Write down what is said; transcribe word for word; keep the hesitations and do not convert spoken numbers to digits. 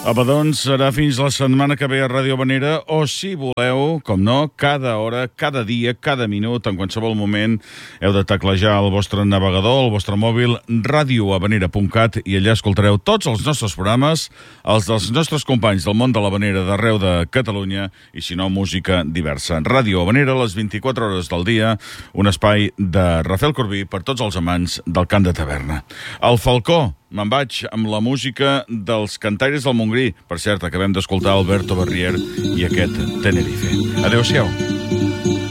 Apa, doncs, serà fins la setmana que ve a Ràdio Havanera, o si voleu, com no, cada hora, cada dia, cada minut, en qualsevol moment, heu de teclejar el vostre navegador, el vostre mòbil, radio havanera punt cat, i allà escoltareu tots els nostres programes, els dels nostres companys del món de l'Havanera d'arreu de Catalunya, i si no, música diversa. Ràdio Havanera, a les vint-i-quatre hores del dia, un espai de Rafael Corbí per tots els amants del cant de taverna. El Falcó, me'n vaig amb la música dels Cantaires del Montgrí. Per cert, acabem d'escoltar Alberto Barrier i aquest Tenerife. Adéu-siau.